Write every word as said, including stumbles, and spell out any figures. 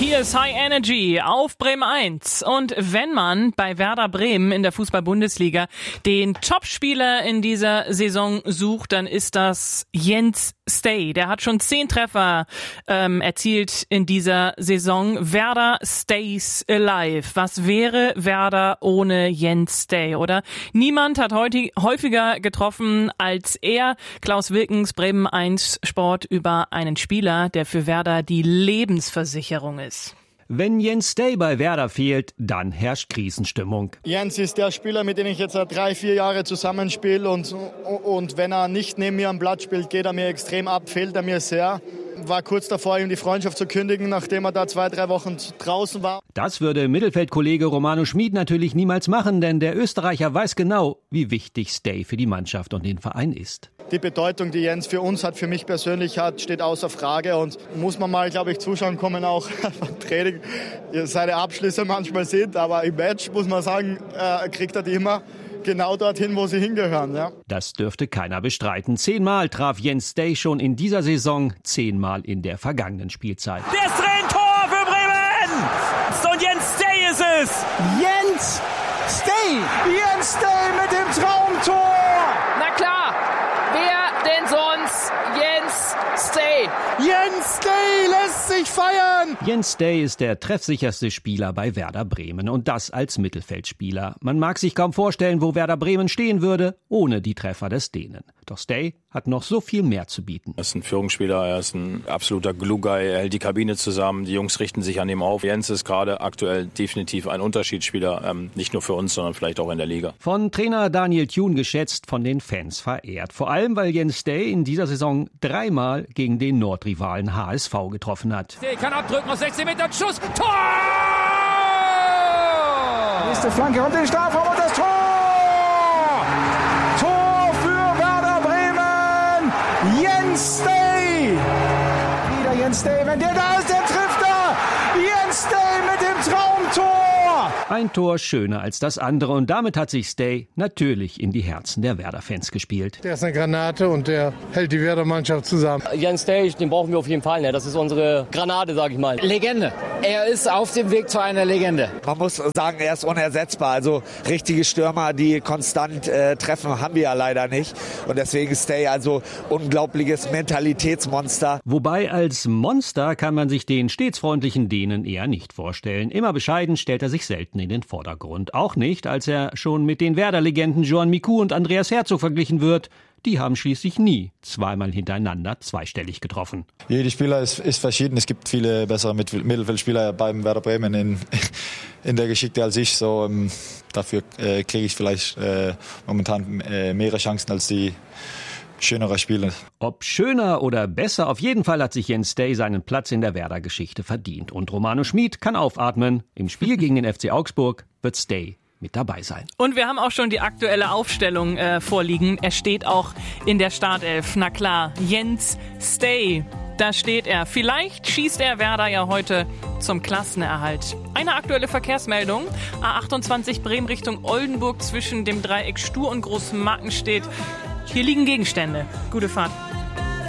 Hier ist High Energy auf Bremen eins. Und wenn man bei Werder Bremen in der Fußball-Bundesliga den Topspieler in dieser Saison sucht, dann ist das Jens Stay. Der hat schon zehn Treffer ähm, erzielt in dieser Saison. Werder stays alive. Was wäre Werder ohne Jens Stay, oder? Niemand hat heute häufiger getroffen als er. Klaus Wilkens, Bremen eins Sport, über einen Spieler, der für Werder die Lebensversicherung ist. Wenn Jens Stay bei Werder fehlt, dann herrscht Krisenstimmung. Jens ist der Spieler, mit dem ich jetzt seit drei, vier Jahre zusammenspiele. Und, und wenn er nicht neben mir am Blatt spielt, geht er mir extrem ab, fehlt er mir sehr. War kurz davor, ihm die Freundschaft zu kündigen, nachdem er da zwei, drei Wochen draußen war. Das würde Mittelfeldkollege Romano Schmid natürlich niemals machen, denn der Österreicher weiß genau, wie wichtig Stay für die Mannschaft und den Verein ist. Die Bedeutung, die Jens für uns hat, für mich persönlich hat, steht außer Frage. Und muss man mal, glaube ich, zuschauen kommen, auch beim Training, seine Abschlüsse manchmal sind. Aber im Match, muss man sagen, äh, kriegt er die immer genau dorthin, wo sie hingehören. Ja. Das dürfte keiner bestreiten. Zehnmal traf Jens Stay schon in dieser Saison, zehnmal in der vergangenen Spielzeit. Der ist drin, Tor für Bremen! Und Jens Stay ist es! Jens Stay! Jens Stay mit dem Traumtor! Na klar! Wer denn sonst? Jens Stay. Jens Stay lässt sich feiern. Jens Stay ist der treffsicherste Spieler bei Werder Bremen und das als Mittelfeldspieler. Man mag sich kaum vorstellen, wo Werder Bremen stehen würde, ohne die Treffer des Dänen. Doch Stay hat noch so viel mehr zu bieten. Er ist ein Führungsspieler, er ist ein absoluter Glue-Guy, er hält die Kabine zusammen, die Jungs richten sich an ihm auf. Jens ist gerade aktuell definitiv ein Unterschiedsspieler, ähm, nicht nur für uns, sondern vielleicht auch in der Liga. Von Trainer Daniel Thune geschätzt, von den Fans verehrt. Vor allem, weil Jens Stay in dieser Saison dreimal gegen den Nordrivalen H S V getroffen hat. Stay kann abdrücken aus sechzehn Metern, Schuss, Tor! Nächste Flanke und den Strafraum und das Tor! Tor für Werder Bremen! Jens Stay! Wieder Jens Stay, wenn der da ist, der trifft er! Jens Stay mit dem Traumtor! Ein Tor schöner als das andere und damit hat sich Stay natürlich in die Herzen der Werder-Fans gespielt. Der ist eine Granate und der hält die Werder-Mannschaft zusammen. Jens Stay, den brauchen wir auf jeden Fall. Ne? Das ist unsere Granate, sag ich mal. Legende. Er ist auf dem Weg zu einer Legende. Man muss sagen, er ist unersetzbar. Also richtige Stürmer, die konstant äh, treffen, haben wir ja leider nicht. Und deswegen ist Stay also unglaubliches Mentalitätsmonster. Wobei als Monster kann man sich den stets freundlichen Dänen eher nicht vorstellen. Immer bescheiden stellt er sich selten in den Vordergrund. Auch nicht, als er schon mit den Werder-Legenden Johan Miku und Andreas Herzog verglichen wird. Die haben schließlich nie zweimal hintereinander zweistellig getroffen. Jeder Spieler ist, ist verschieden. Es gibt viele bessere Mittelfeldspieler beim Werder Bremen in, in der Geschichte als ich. So, ähm, dafür äh, kriege ich vielleicht äh, momentan äh, mehrere Chancen als die schönere Spieler. Ob schöner oder besser, auf jeden Fall hat sich Jens Stay seinen Platz in der Werder-Geschichte verdient. Und Romano Schmid kann aufatmen. Im Spiel gegen den F C Augsburg wird Stay mit dabei sein. Und wir haben auch schon die aktuelle Aufstellung äh, vorliegen. Er steht auch in der Startelf. Na klar, Jens Stay, da steht er. Vielleicht schießt er Werder ja heute zum Klassenerhalt. Eine aktuelle Verkehrsmeldung. A achtundzwanzig Bremen Richtung Oldenburg zwischen dem Dreieck Stur und Großmarken steht. Hier liegen Gegenstände. Gute Fahrt.